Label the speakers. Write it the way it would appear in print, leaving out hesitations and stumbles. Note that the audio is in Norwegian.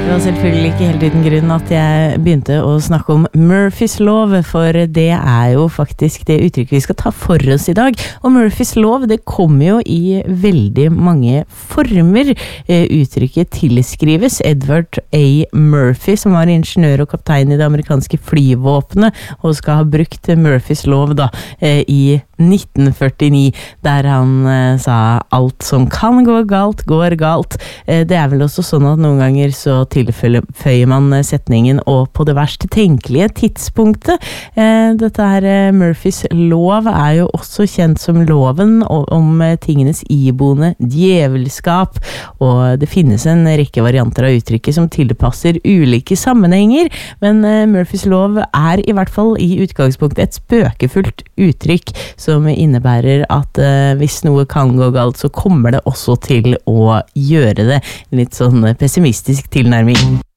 Speaker 1: Det var selvfølgelig ikke helt uten grunn at jeg begynte å snakke om Murphys lov, for det jo faktisk det uttrykket vi skal ta for oss i dag. Og Murphys lov, det kommer jo i veldig mange former. Uttrykket tilskrives Edward A. Murphy, som var ingeniør og kaptein i det amerikanske flyvåpenet, og skal ha brukt Murphys lov da, i 1949, der han sa alt som kan gå galt, går galt. Det vel også sånn at noen ganger så tilføyer man setningen og på det verst tenkelige tidspunktet. Dette Murphys lov jo også kjent som loven om tingenes iboende djevelskap, og det finnes en rekke varianter av uttrykket som tilpasser ulike sammenhenger, men Murphys lov i hvert fall i utgangspunktet et spøkefullt uttrykk som innebærer at hvis noe kan gå galt, så kommer det også til å gjøre det. Litt sånn pessimistisk tilnærming.